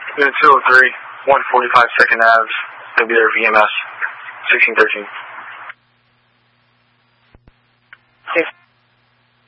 Unit 203, 145 2nd Ave, they'll be there for EMS, 1613.